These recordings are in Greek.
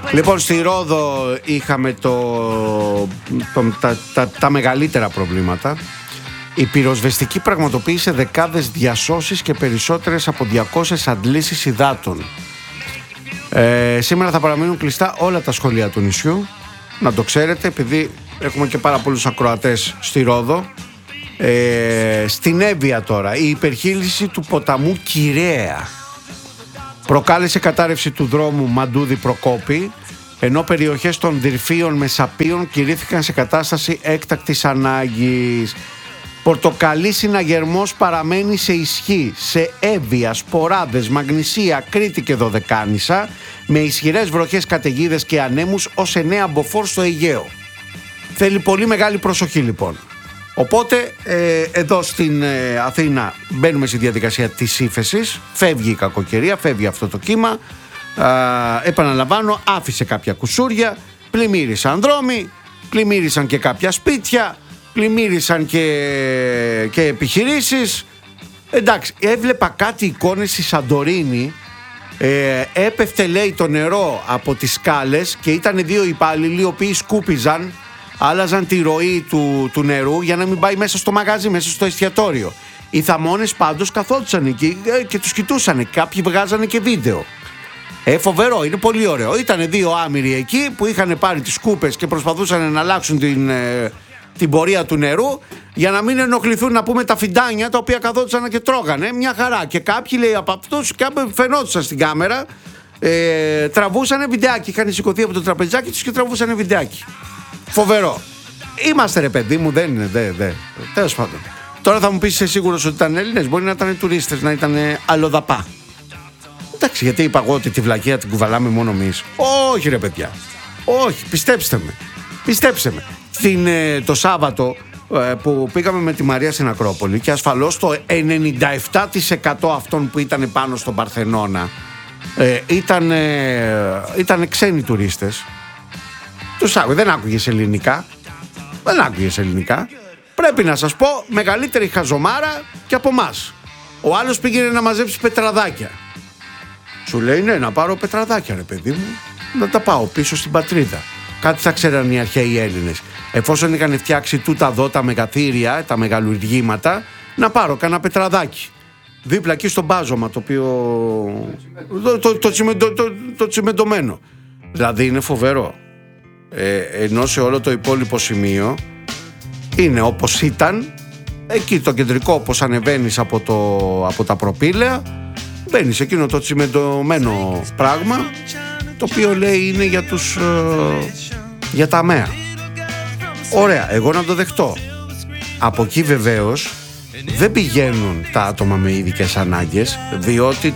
Λοιπόν, στη Ρόδο είχαμε τα μεγαλύτερα προβλήματα. Η πυροσβεστική πραγματοποίησε δεκάδες διασώσεις και περισσότερες από 200 αντλήσεις υδάτων. Σήμερα θα παραμείνουν κλειστά όλα τα σχολεία του νησιού. Να το ξέρετε, επειδή έχουμε και πάρα πολλούς ακροατές στη Ρόδο. Στην Εύβοια τώρα, η υπερχείληση του ποταμού Κυραία προκάλεσε κατάρρευση του δρόμου Μαντούδη-Προκόπη, ενώ περιοχές των Δυρφίων Μεσαπίων κηρύχθηκαν σε κατάσταση έκτακτης ανάγκης. Πορτοκαλί συναγερμός παραμένει σε ισχύ σε Εύβοια, Σποράδες, Μαγνησία, Κρήτη και Δωδεκάνησα, με ισχυρές βροχές, καταιγίδες και ανέμους ως 9 μποφόρ στο Αιγαίο. Θέλει πολύ μεγάλη προσοχή λοιπόν. Οπότε εδώ στην Αθήνα μπαίνουμε στη διαδικασία της ύφεσης, φεύγει η κακοκαιρία, φεύγει αυτό το κύμα. Επαναλαμβάνω, άφησε κάποια κουσούρια, πλημμύρισαν δρόμοι, πλημμύρισαν και κάποια σπίτια, πλημμύρισαν και επιχειρήσεις. Εντάξει, έβλεπα κάτι εικόνες στη Σαντορίνη, έπεφτε λέει το νερό από τις σκάλες και ήταν δύο υπάλληλοι οι οποίοι σκούπιζαν, άλλαζαν τη ροή του νερού για να μην πάει μέσα στο μαγάζι, μέσα στο εστιατόριο. Οι θαμώνες πάντως καθόντουσαν εκεί και τους κοιτούσαν. Κάποιοι βγάζανε και βίντεο. Φοβερό, είναι πολύ ωραίο. Ήταν δύο άμυροι εκεί που είχαν πάρει τις σκούπες και προσπαθούσαν να αλλάξουν την πορεία του νερού για να μην ενοχληθούν, να πούμε, τα φιντάνια τα οποία καθόντουσαν και τρώγανε. Μια χαρά. Και κάποιοι, λέει, από αυτούς φαινόντουσαν στην κάμερα, τραβούσαν βιντεάκι. Είχαν σηκωθεί από το τραπεζάκι τους και τραβούσαν βιντεάκι. Φοβερό. Είμαστε, ρε παιδί μου, δεν είναι. Τέλος πάντων. Τώρα θα μου πεις, είσαι σίγουρος ότι ήταν Έλληνες? Μπορεί να ήταν τουρίστες, να ήταν αλλοδαπά. Εντάξει, γιατί είπα εγώ ότι τη βλακεία την κουβαλάμε μόνο εμείς? Όχι, ρε παιδιά. Όχι, πιστέψτε με. Πιστέψτε με. Το Σάββατο που πήγαμε με τη Μαρία στην Ακρόπολη και ασφαλώς το 97% αυτών που ήταν πάνω στον Παρθενώνα ήταν ξένοι τουρίστες. Δεν άκουγες ελληνικά. Δεν άκουγες ελληνικά. Πρέπει να σας πω, μεγαλύτερη χαζομάρα και από εμάς. Ο άλλος πήγαινε να μαζέψει πετραδάκια. Σου λέει, ναι, να πάρω πετραδάκια, ρε παιδί μου, να τα πάω πίσω στην πατρίδα. Κάτι θα ξέραν οι αρχαίοι Έλληνες. Εφόσον είχαν φτιάξει τούτα εδώ τα μεγαθύρια, τα μεγαλουργήματα, να πάρω κανένα πετραδάκι. Δίπλα εκεί στο μπάζωμα, το οποίο. Το τσιμεντωμένο. Δηλαδή είναι φοβερό. Ενώ σε όλο το υπόλοιπο σημείο είναι όπως ήταν. Εκεί το κεντρικό, όπως ανεβαίνεις από τα προπήλαια, μπαίνεις εκείνο το τσιμεντωμένο πράγμα, το οποίο λέει είναι για τα ΑΜΕΑ. Ωραία, εγώ να το δεχτώ. Από εκεί βεβαίως δεν πηγαίνουν τα άτομα με ειδικές ανάγκες, διότι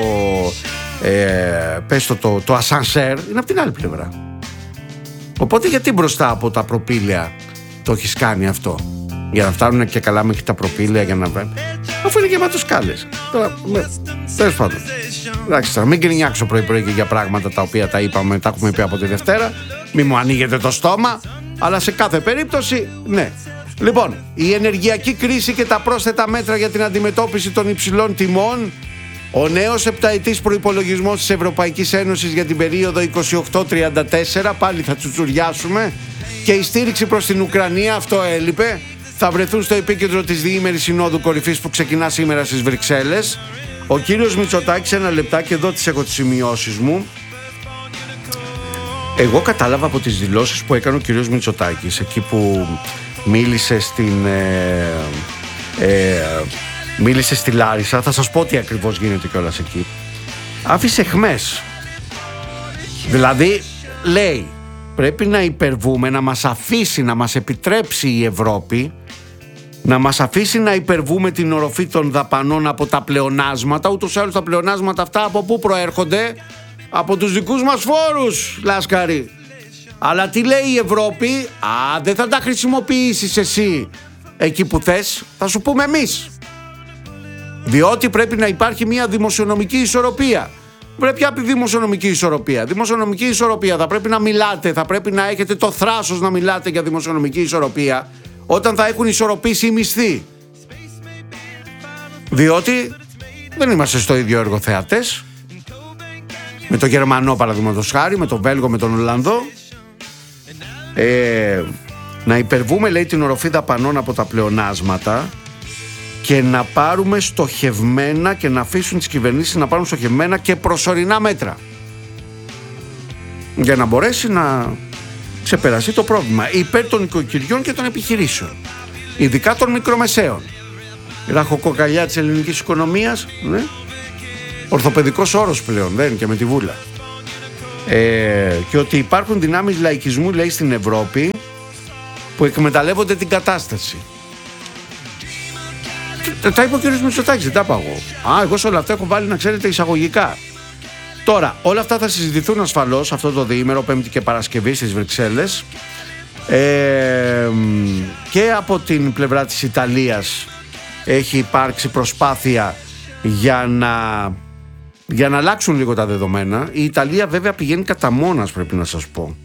το ασανσέρ είναι από την άλλη πλευρά. Οπότε γιατί μπροστά από τα προπήλαια το έχεις κάνει αυτό? Για να φτάνουν και καλά μέχρι τα προπήλαια, για να βγάλουν. Αφού είναι γεμάτο σκάλες. Τώρα, τέλος πάντων. Εντάξει, τώρα μην γκρινιάξω πρωί-πρωί και για πράγματα τα οποία τα είπαμε, τα έχουμε πει από τη Δευτέρα. Μην μου ανοίγετε το στόμα. Αλλά σε κάθε περίπτωση, ναι. Λοιπόν, η ενεργειακή κρίση και τα πρόσθετα μέτρα για την αντιμετώπιση των υψηλών τιμών. Ο νέος επταετής προϋπολογισμός της Ευρωπαϊκής Ένωσης για την περίοδο 28-34, πάλι θα τσουτσουριάσουμε, και η στήριξη προς την Ουκρανία, αυτό έλειπε, θα βρεθούν στο επίκεντρο της διήμερης συνόδου κορυφής που ξεκινά σήμερα στις Βρυξέλλες. Ο κύριος Μητσοτάκης, ένα λεπτάκι, εδώ τις έχω τις σημειώσεις μου. Εγώ κατάλαβα από τις δηλώσεις που έκανε ο κύριος Μητσοτάκης, εκεί που μίλησε στη Λάρισα, θα σας πω τι ακριβώς γίνεται κιόλας εκεί. Άφησε αιχμές. Δηλαδή, λέει, πρέπει να υπερβούμε, να μας αφήσει, να μας επιτρέψει η Ευρώπη, να μας αφήσει να υπερβούμε την οροφή των δαπανών από τα πλεονάσματα. Ούτως ή άλλως τα πλεονάσματα αυτά από πού προέρχονται? Από τους δικούς μας φόρους, Λάσκαρη. Αλλά τι λέει η Ευρώπη? Δεν θα τα χρησιμοποιήσεις εσύ εκεί που θες, θα σου πούμε εμείς. Διότι πρέπει να υπάρχει μια δημοσιονομική ισορροπία. Πρέπει να πει δημοσιονομική ισορροπία. Δημοσιονομική ισορροπία, θα πρέπει να μιλάτε, θα πρέπει να έχετε το θράσος να μιλάτε για δημοσιονομική ισορροπία όταν θα έχουν ισορροπήσει οι μισθοί. Διότι δεν είμαστε στο ίδιο έργο θεατές. με το Γερμανό παραδείγματος χάρη, με τον Βέλγο, με τον Ολλανδό. Να υπερβούμε, λέει, την οροφή δαπανών από τα πλεονάσματα και να πάρουμε στοχευμένα και να αφήσουν τις κυβερνήσεις να πάρουν στοχευμένα και προσωρινά μέτρα για να μπορέσει να ξεπεραστεί το πρόβλημα υπέρ των οικοκυριών και των επιχειρήσεων, ειδικά των μικρομεσαίων. Η ραχοκοκαλιά της ελληνικής οικονομίας, ναι. Ορθοπαιδικός όρος πλέον, δεν είναι και με τη βούλα. Και ότι υπάρχουν δυνάμεις λαϊκισμού, λέει, στην Ευρώπη που εκμεταλλεύονται την κατάσταση. Τα είπε ο κ. Μητσοτάκης, δεν τα είπα εγώ. Εγώ σε όλα αυτά έχω βάλει, να ξέρετε, εισαγωγικά. Τώρα, όλα αυτά θα συζητηθούν ασφαλώς αυτό το διήμερο, Πέμπτη και Παρασκευή στις Βρυξέλλες. Και από την πλευρά της Ιταλίας έχει υπάρξει προσπάθεια για να αλλάξουν λίγο τα δεδομένα. Η Ιταλία βέβαια πηγαίνει κατά μόνας, πρέπει να σας πω,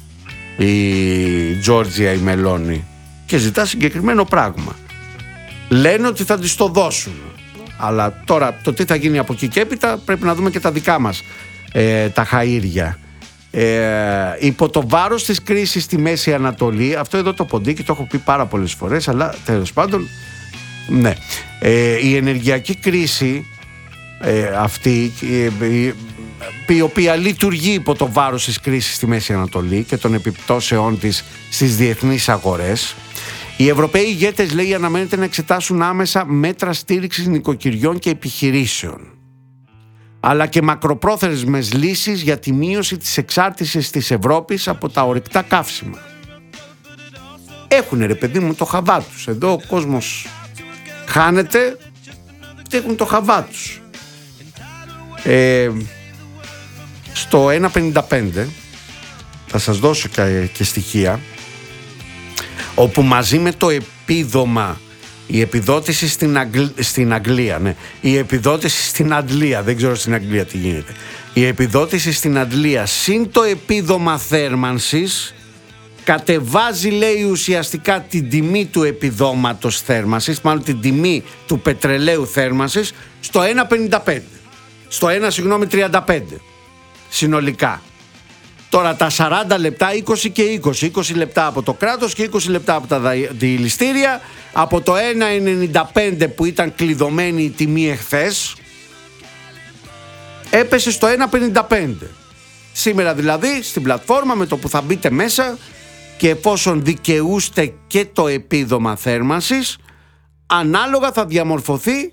η Τζόρτζια, η Μελώνη, και ζητά συγκεκριμένο πράγμα. Λένε ότι θα της το δώσουν, αλλά τώρα το τι θα γίνει από εκεί και έπειτα πρέπει να δούμε και τα δικά μας τα χαΐρια. Υπό το βάρος της κρίσης στη Μέση Ανατολή, αυτό εδώ το ποντίκι το έχω πει πάρα πολλές φορές, αλλά τέλος πάντων, ναι, η ενεργειακή κρίση αυτή, η οποία λειτουργεί υπό το βάρος της κρίσης στη Μέση Ανατολή και των επιπτώσεών της στις διεθνείς αγορές, οι Ευρωπαίοι ηγέτες, λέει, αναμένεται να εξετάσουν άμεσα μέτρα στήριξης νοικοκυριών και επιχειρήσεων, αλλά και μακροπρόθεσμες λύσεις για τη μείωση της εξάρτησης της Ευρώπης από τα ορυκτά καύσιμα. Έχουνε, ρε παιδί μου, το χαβά τους. Εδώ ο κόσμος χάνεται και έχουν το χαβά τους. Στο 1.55 θα σας δώσω και στοιχεία, όπου μαζί με το επίδομα, η επιδότηση στην Αγγλία, ναι, η επιδότηση στην Αντλία, δεν ξέρω στην Αγγλία τι γίνεται, η επιδότηση στην Αντλία συν το επίδομα θέρμανσης κατεβάζει, λέει, ουσιαστικά την τιμή του επιδόματος θέρμανσης, μάλλον την τιμή του πετρελαίου θέρμανσης, στο 1.55, στο 1,35 συνολικά. Τώρα τα 40 λεπτά, 20 και 20 λεπτά από το κράτος και 20 λεπτά από τα διελιστήρια, από το 1,95 που ήταν κλειδωμένη η τιμή εχθές, έπεσε στο 1,55. Σήμερα δηλαδή στην πλατφόρμα, με το που θα μπείτε μέσα και εφόσον δικαιούστε και το επίδομα θέρμανσης, ανάλογα θα διαμορφωθεί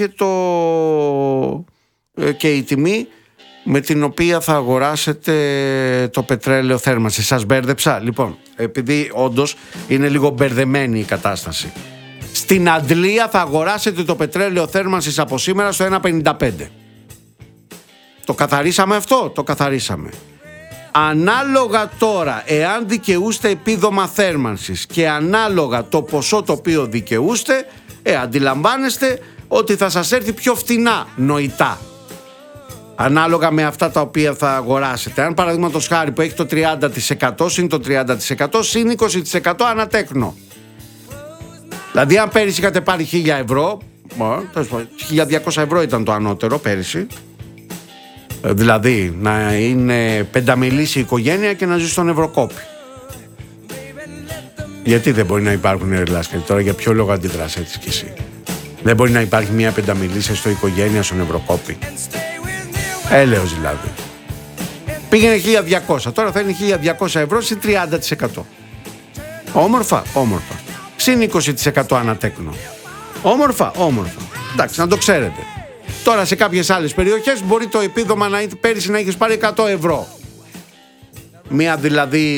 και η τιμή με την οποία θα αγοράσετε το πετρέλαιο θέρμανσης. Σας μπέρδεψα? Λοιπόν, επειδή όντως είναι λίγο μπερδεμένη η κατάσταση. Στην Αντλία θα αγοράσετε το πετρέλαιο θέρμανσης από σήμερα στο 1,55. Το καθαρίσαμε αυτό? Το καθαρίσαμε. Ανάλογα τώρα, εάν δικαιούστε επίδομα θέρμανσης και ανάλογα το ποσό το οποίο δικαιούστε, αντιλαμβάνεστε ότι θα σας έρθει πιο φτηνά νοητά, ανάλογα με αυτά τα οποία θα αγοράσετε. Αν παραδείγματος χάρη που έχει το 30% συν το 30% συν 20% ανατέκνο. Δηλαδή αν πέρυσι είχατε πάρει 1.000 ευρώ, 1.200 ευρώ ήταν το ανώτερο πέρυσι, δηλαδή να είναι πενταμιλής η οικογένεια και να ζει στον Ευρωκόπη. Γιατί δεν μπορεί να υπάρχουν Ελλάσκα? Τώρα για ποιο λόγο αντιδράς έτσι κι εσύ? Δεν μπορεί να υπάρχει μια πενταμιλής στο οικογένεια στον Ευρωκόπη? Έλεος δηλαδή. Πήγαινε 1.200, τώρα θα είναι 1.200 ευρώ συν 30%. Όμορφα, όμορφα. Συν 20% ανατέκνο. Όμορφα, όμορφα. Εντάξει, να το ξέρετε. Τώρα σε κάποιες άλλες περιοχές μπορεί το επίδομα πέρυσι να έχεις πάρει 100 ευρώ. Μία δηλαδή,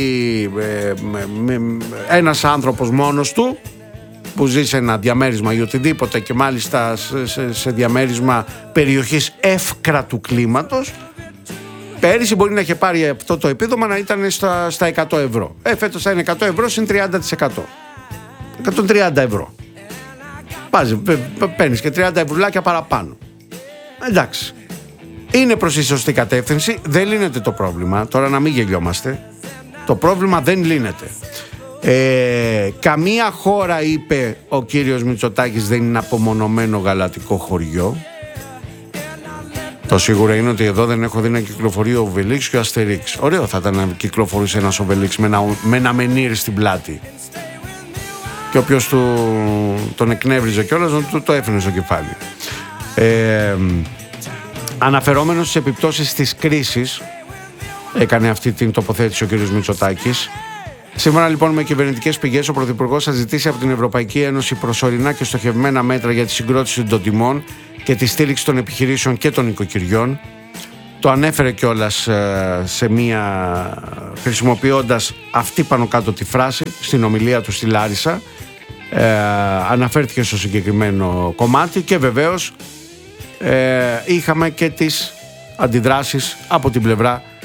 ένας άνθρωπος μόνος του που ζει σε ένα διαμέρισμα ή οτιδήποτε, και μάλιστα σε διαμέρισμα περιοχής εύκρατου κλίματος, πέρυσι μπορεί να είχε πάρει αυτό το επίδομα να ήταν στα 100 ευρώ. Φέτος θα είναι 100 ευρώ συν 30%. 130 ευρώ. Παίρνεις και 30 ευρουλάκια παραπάνω. Εντάξει. Είναι προς τη σωστή κατεύθυνση. Δεν λύνεται το πρόβλημα. Τώρα να μην γελιόμαστε. Το πρόβλημα δεν λύνεται. Καμία χώρα, είπε ο κύριος Μητσοτάκης, δεν είναι απομονωμένο γαλατικό χωριό. Το σίγουρο είναι ότι εδώ δεν έχω δει να κυκλοφορεί ο Οβελίξ και ο Αστερίξ. Ωραίο θα ήταν να κυκλοφορούσε ένας Οβελίξ με ένα μενίρ στην πλάτη. Και όποιος τον εκνεύριζε κιόλας να το έφερε στο κεφάλι. Αναφερόμενος στις επιπτώσεις της κρίσης, έκανε αυτή την τοποθέτηση ο κ. Μητσοτάκης. Σύμφωνα λοιπόν με κυβερνητικές πηγές, ο Πρωθυπουργός θα ζητήσει από την Ευρωπαϊκή Ένωση προσωρινά και στοχευμένα μέτρα για τη συγκρότηση των τιμών και τη στήριξη των επιχειρήσεων και των οικοκυριών. Το ανέφερε κιόλας χρησιμοποιώντας αυτή πάνω κάτω τη φράση στην ομιλία του στη Λάρισα. Αναφέρθηκε στο συγκεκριμένο κομμάτι και βεβαίως είχαμε και τις αντιδράσεις από την πλευρά